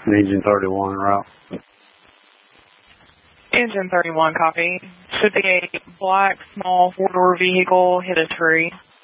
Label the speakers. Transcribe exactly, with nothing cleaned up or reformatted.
Speaker 1: Engine thirty-one route.
Speaker 2: Engine thirty-one, copy. Should be a black, small, four-door vehicle hit a tree.